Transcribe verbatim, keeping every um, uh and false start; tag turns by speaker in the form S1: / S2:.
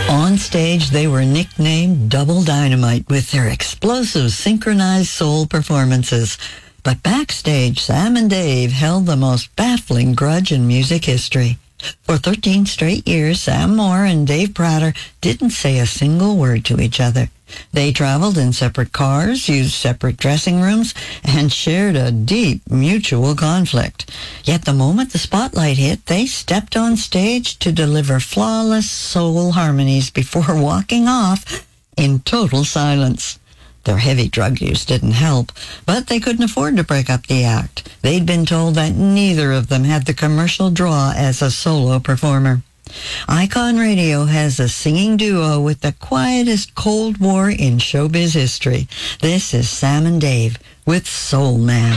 S1: On stage, they were nicknamed Double Dynamite with their explosive synchronized soul performances. But backstage, Sam and Dave held the most baffling grudge in music history. For thirteen straight years, Sam Moore and Dave Prater didn't say a single word to each other. They traveled in separate cars, used separate dressing rooms, and shared a deep mutual conflict. Yet the moment the spotlight hit, they stepped on stage to deliver flawless soul harmonies before walking off in total silence. Their heavy drug use didn't help, but they couldn't afford to break up the act. They'd been told that neither of them had the commercial draw as a solo performer. Icon Radio has a singing duo with the quietest Cold War in showbiz history. This is Sam and Dave with Soul Man.